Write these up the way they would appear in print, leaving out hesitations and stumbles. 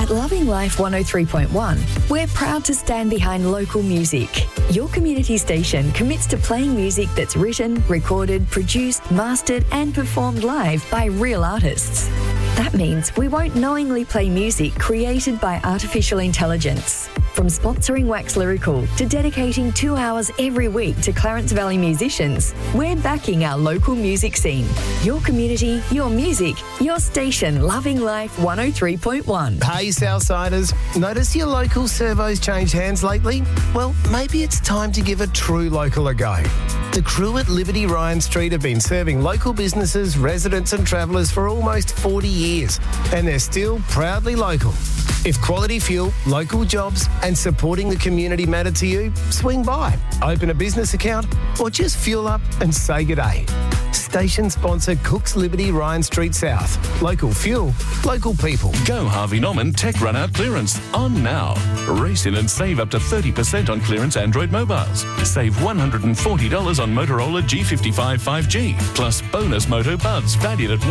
At Loving Life 103.1, we're proud to stand behind local music. Your community station commits to playing music that's written, recorded, produced, mastered and performed live by real artists. That means we won't knowingly play music created by artificial intelligence. From sponsoring Wax Lyrical to dedicating 2 hours every week to Clarence Valley musicians, we're backing our local music scene. Your community, your music, your station, Loving Life 103.1. Hey, Southsiders, notice your local servos changed hands lately? Well, maybe it's time to give a true local a go. The crew at Liberty Ryan Street have been serving local businesses, residents and travellers for almost 40 years, and they're still proudly local. If quality fuel, local jobs and supporting the community matter to you, swing by, open a business account or just fuel up and say good day. Station sponsor Cook's Liberty Ryan Street South. Local fuel, local people. Go Harvey Norman Tech Run Out Clearance on now. Race in and save up to 30% on clearance Android mobiles. Save $140 on Motorola G55 5G, plus bonus Moto Buds valued at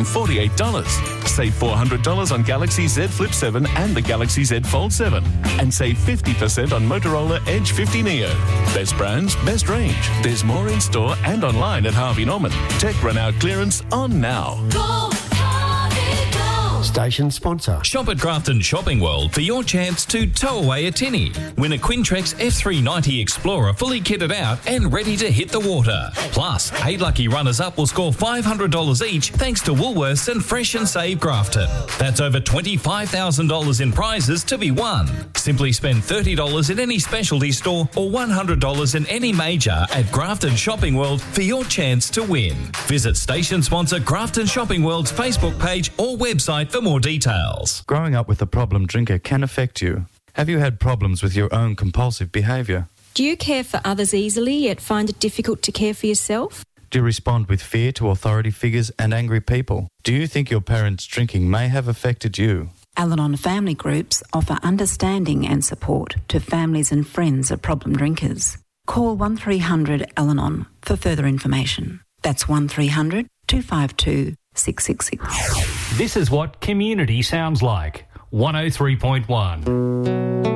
$148. Save $400 on Galaxy Z Flip 7 and the Galaxy Z Fold 7. And save 50% on Motorola Edge 50 Neo. Best brands, best range. There's more in store and online at Harvey Norman. Tech Run Out Clearance on now. Go, Harvey, go. Station sponsor. Shop at Grafton Shopping World for your chance to tow away a tinny. Win a Quintrex F390 Explorer fully kitted out and ready to hit the water. Plus, 8 lucky runners-up will score $500 each thanks to Woolworths and Fresh and Save Grafton. That's over $25,000 in prizes to be won. Simply spend $30 in any specialty store or $100 in any major at Grafton Shopping World for your chance to win. Visit station sponsor Grafton Shopping World's Facebook page or website for more details. Growing up with a problem drinker can affect you. Have you had problems with your own compulsive behaviour? Do you care for others easily yet find it difficult to care for yourself? Do you respond with fear to authority figures and angry people? Do you think your parents' drinking may have affected you? Al-Anon family groups offer understanding and support to families and friends of problem drinkers. Call 1300 Al-Anon for further information. That's 1300 252 666. This is what community sounds like. 103.1.